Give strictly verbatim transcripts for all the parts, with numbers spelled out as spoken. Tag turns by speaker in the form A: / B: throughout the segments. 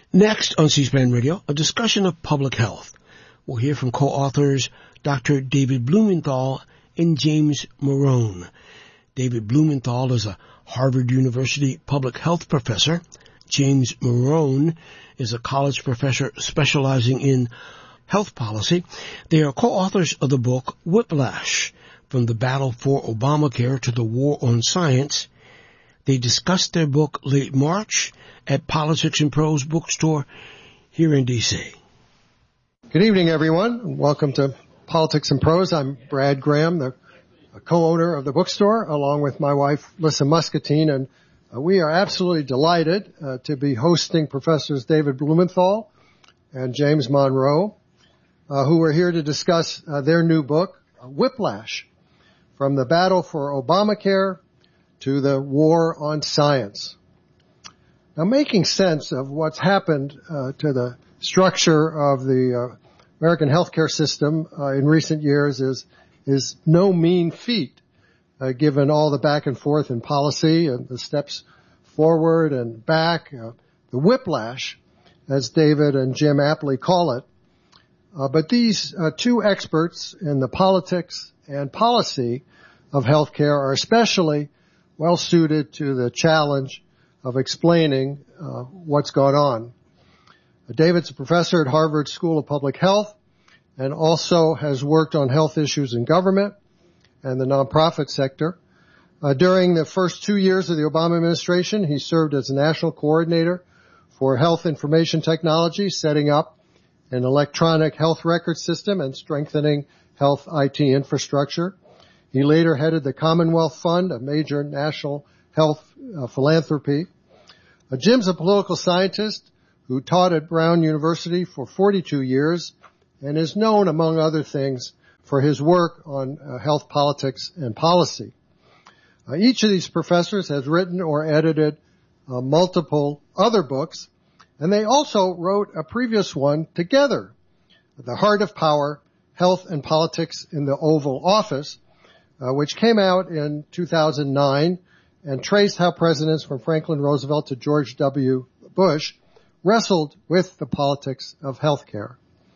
A: Next on C-SPAN Radio, a discussion of public health. We'll hear from co-authors Doctor David Blumenthal and James Morone. David Blumenthal is a Harvard University public health professor. James Morone is a college professor specializing in health policy. They are co-authors of the book Whiplash, From the Battle for Obamacare to the War on Science. They discussed their book late March at Politics and Prose bookstore here in D C
B: Good evening, everyone. Welcome to Politics and Prose. I'm Brad Graham, the co-owner of the bookstore, along with my wife, Lissa Muscatine, and uh, we are absolutely delighted uh, to be hosting Professors David Blumenthal and James Monroe, uh, who are here to discuss uh, their new book, Whiplash, From the Battle for Obamacare to the War on Science. Now, making sense of what's happened uh, to the structure of the uh, American healthcare system uh, in recent years is is no mean feat, uh, given all the back and forth in policy and the steps forward and back, uh, the whiplash, as David and Jim aptly call it. Uh, but these uh, two experts in the politics and policy of healthcare are especially well suited to the challenge of explaining uh, what's gone on. David's a professor at Harvard School of Public Health and also has worked on health issues in government and the nonprofit sector. Uh, during the first two years of the Obama administration, he served as national coordinator for health information technology, setting up an electronic health record system and strengthening health I T infrastructure. He later headed the Commonwealth Fund, a major national health uh, philanthropy. Uh, Jim's a political scientist who taught at Brown University for forty-two years and is known, among other things, for his work on uh, health politics and policy. Uh, each of these professors has written or edited uh, multiple other books, and they also wrote a previous one together, The Heart of Power, Health and Politics in the Oval Office, uh, which came out in two thousand nine and traced how presidents from Franklin Roosevelt to George W. Bush wrestled with the politics of healthcare.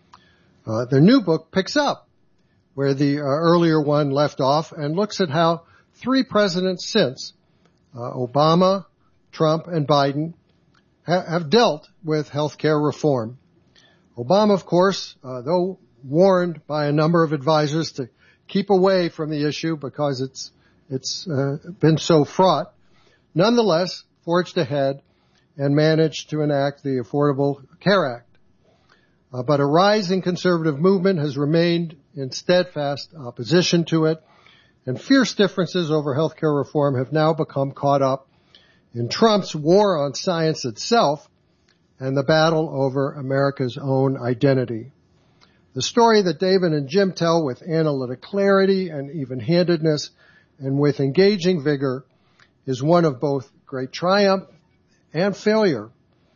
B: Uh, their new book picks up where the uh, earlier one left off and looks at how three presidents since, uh, Obama, Trump, and Biden, ha- have dealt with healthcare reform. Obama, of course, uh, though warned by a number of advisors to keep away from the issue because it's it's uh, been so fraught, nonetheless forged ahead and managed to enact the Affordable Care Act. Uh, but a rising conservative movement has remained in steadfast opposition to it, and fierce differences over healthcare reform have now become caught up in Trump's war on science itself and the battle over America's own identity. The story that David and Jim tell with analytic clarity and even-handedness and with engaging vigor is one of both great triumph and failure,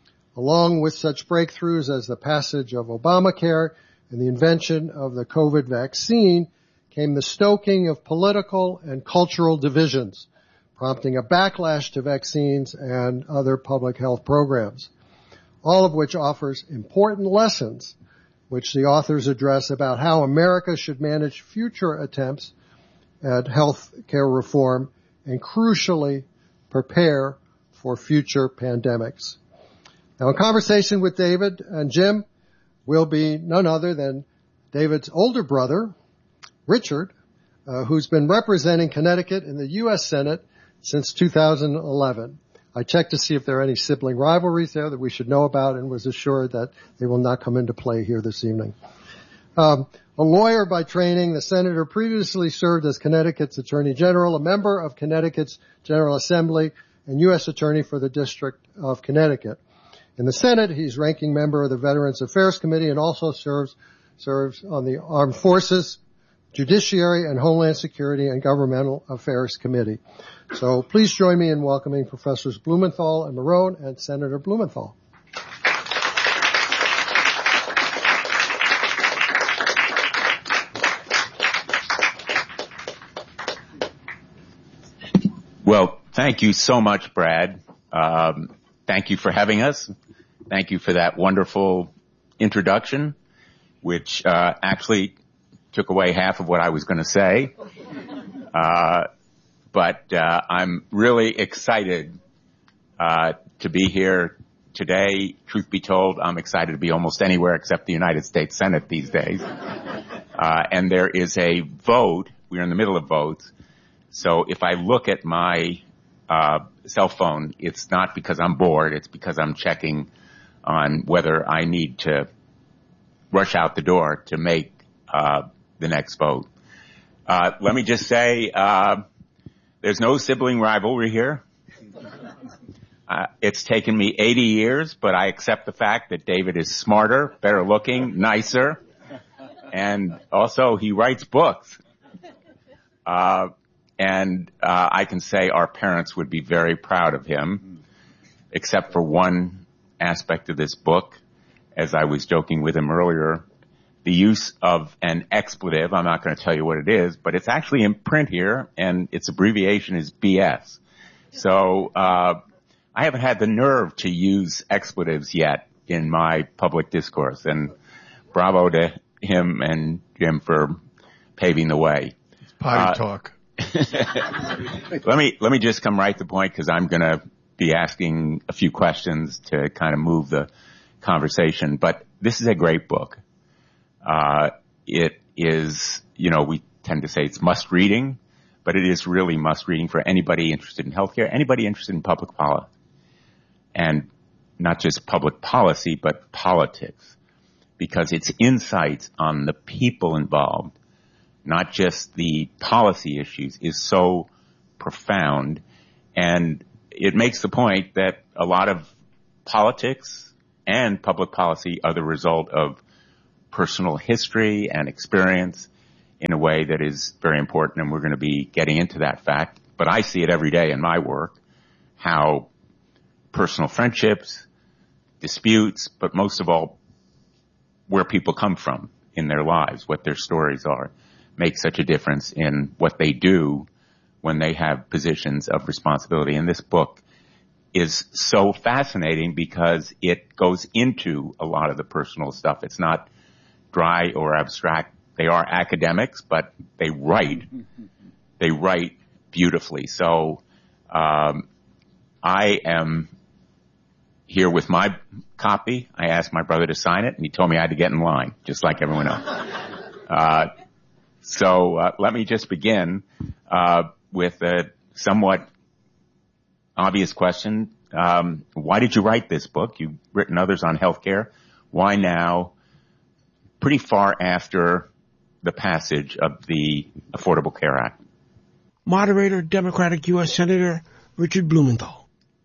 B: along with such breakthroughs as the passage of Obamacare and the invention of the COVID vaccine came the stoking of political and cultural divisions, prompting a backlash to vaccines and other public health programs, all of which offers important lessons which the authors address about how America should manage future attempts at health care reform and crucially prepare for future pandemics. Now, in conversation with David and Jim will be none other than David's older brother, Richard, uh, who's been representing Connecticut in the U S Senate since two thousand eleven. I checked to see if there are any sibling rivalries there that we should know about and was assured that they will not come into play here this evening. Um, a lawyer by training, the senator previously served as Connecticut's Attorney General, a member of Connecticut's General Assembly, and U S Attorney for the District of Connecticut. In the Senate, he's ranking member of the Veterans Affairs Committee and also serves serves on the Armed Forces, Judiciary, and Homeland Security and Governmental Affairs Committee. So please join me in welcoming Professors Blumenthal and Morone and Senator Blumenthal.
C: Well, thank you so much, Brad. Um, thank you for having us. thank you for that wonderful introduction, which uh, actually took away half of what I was going to say. Uh, but uh, I'm really excited uh, to be here today. Truth be told, I'm excited to be almost anywhere except the United States Senate these days. Uh, and there is a vote. We're in the middle of votes. So if I look at my uh, cell phone, it's not because I'm bored. It's because I'm checking on whether I need to rush out the door to make uh, the next vote. Uh, let me just say, uh, there's no sibling rivalry here. Uh, it's taken me eighty years, but I accept the fact that David is smarter, better looking, nicer, and also he writes books. Uh, and uh, I can say our parents would be very proud of him, except for one aspect of this book. As I was joking with him earlier, the use of an expletive, I'm not going to tell you what it is, but it's actually in print here, and its abbreviation is B S. So uh I haven't had the nerve to use expletives yet in my public discourse, and bravo to him and Jim for paving the way.
B: It's potty
C: uh,
B: talk.
C: let me let me just come right to the point, because I'm going to be asking a few questions to kind of move the conversation. But this is a great book. Uh, it is, you know, we tend to say it's must reading, but it is really must reading for anybody interested in healthcare, anybody interested in public policy. And not just public policy, but politics, because its insights on the people involved, not just the policy issues, is so profound. And it makes the point that a lot of politics and public policy are the result of personal history and experience in a way that is very important. And we're going to be getting into that fact. But I see it every day in my work, how personal friendships, disputes, but most of all, where people come from in their lives, what their stories are, make such a difference in what they do when they have positions of responsibility. And this book is so fascinating because it goes into a lot of the personal stuff. It's not dry or abstract. They are academics, but they write. They write beautifully. So um, I am here with my copy. I asked my brother to sign it, and he told me I had to get in line, just like everyone else. Uh, so uh, let me just begin uh, with a somewhat obvious question. Um, why did you write this book? You've written others on healthcare. Why now, pretty far after the passage of the Affordable Care Act?
A: Moderator, Democratic U S Senator Richard Blumenthal.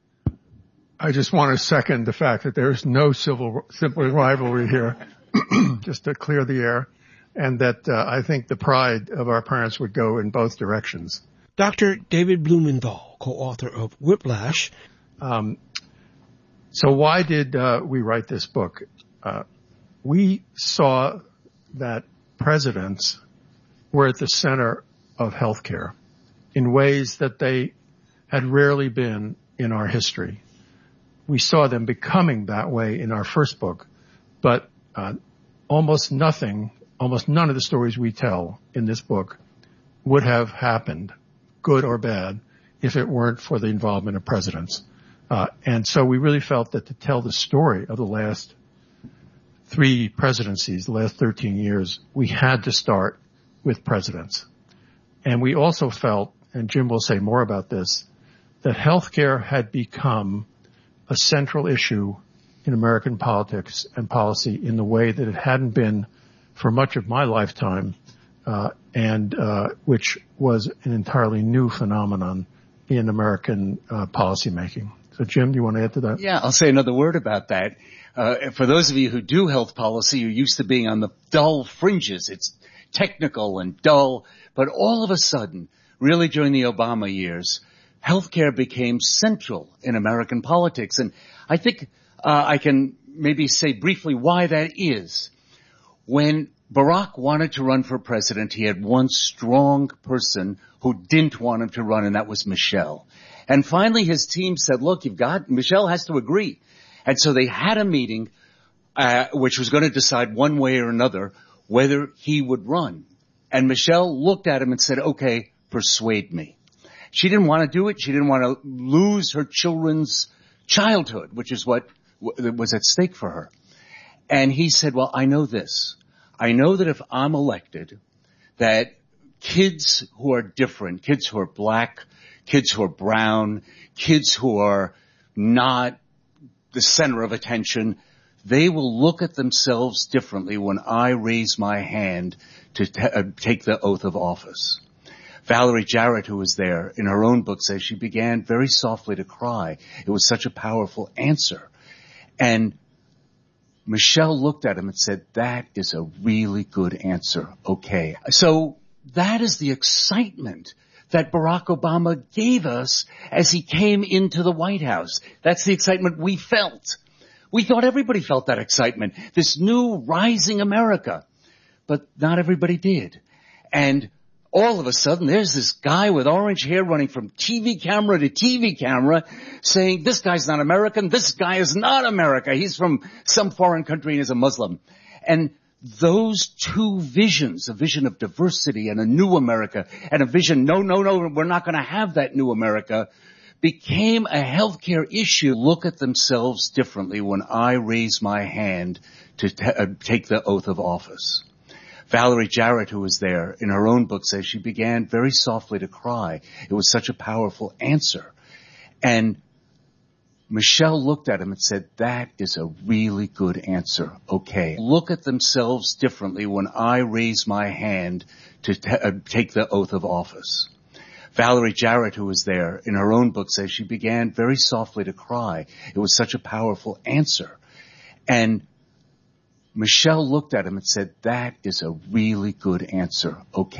B: I just want to second the fact that there is no civil sibling rivalry here, just to clear the air, and that uh, I think the pride of our parents would go in both directions.
A: Doctor David Blumenthal, co-author of Whiplash.
B: Um, so why did uh, we write this book? Uh, we saw that presidents were at the center of healthcare in ways that they had rarely been in our history. We saw them becoming that way in our first book, but uh, almost nothing, almost none of the stories we tell in this book would have happened, good or bad, if it weren't for the involvement of presidents. Uh, and so we really felt that to tell the story of the last three presidencies, the last thirteen years, we had to start with presidents. And we also felt, and Jim will say more about this, that healthcare had become a central issue in American politics and policy in the way that it hadn't been for much of my lifetime, uh, and uh, which was an entirely new phenomenon in American uh, policymaking. So, Jim, do you want to add to that?
D: Yeah, I'll say another word about that. Uh, for those of you who do health policy, you're used to being on the dull fringes. It's technical and dull, but all of a sudden, really during the Obama years, healthcare became central in American politics. And I think uh, I can maybe say briefly why that is. When Barack wanted to run for president, he had one strong person who didn't want him to run, and that was Michelle. And finally his team said, look, you've got, Michelle has to agree. And so they had a meeting, uh, which was going to decide one way or another whether he would run. And Michelle looked at him and said, okay, persuade me. She didn't want to do it. She didn't want to lose her children's childhood, which is what w- was at stake for her. And he said, well, I know this. I know that if I'm elected, that kids who are different, kids who are black, kids who are brown, kids who are not the center of attention, they will look at themselves differently when I raise my hand to t- uh, take the oath of office. Valerie Jarrett, who was there, in her own book says she began very softly to cry. It was such a powerful answer. And Michelle looked at him and said, that is a really good answer. Okay. So that is the excitement that Barack Obama gave us as he came into the White House. That's the excitement we felt. We thought everybody felt that excitement, this new rising America. But not everybody did. And all of a sudden, there's this guy with orange hair running from T V camera to T V camera saying, this guy's not American, this guy is not America. He's from some foreign country and is a Muslim. And those two visions, a vision of diversity and a new America, and a vision, no, no, no, we're not going to have that new America, became a healthcare issue. Look at themselves differently when I raise my hand to t- uh, take the oath of office. Valerie Jarrett, who was there, in her own book says she began very softly to cry. It was such a powerful answer. And Michelle looked at him and said, that is a really good answer. Okay. Look at themselves differently when I raise my hand to t- uh, take the oath of office. Valerie Jarrett, who was there, in her own book says she began very softly to cry. It was such a powerful answer. And Michelle looked at him and said, that is a really good answer. Okay.